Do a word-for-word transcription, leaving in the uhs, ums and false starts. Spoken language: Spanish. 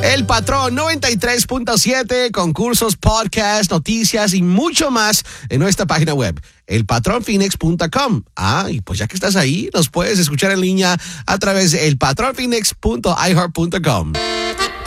El Patrón noventa y tres punto siete, concursos, podcasts, noticias y mucho más en nuestra página web, el patrón phoenix punto com. Ah, y pues ya que estás ahí, nos puedes escuchar en línea a través de el patrón phoenix punto i heart punto com.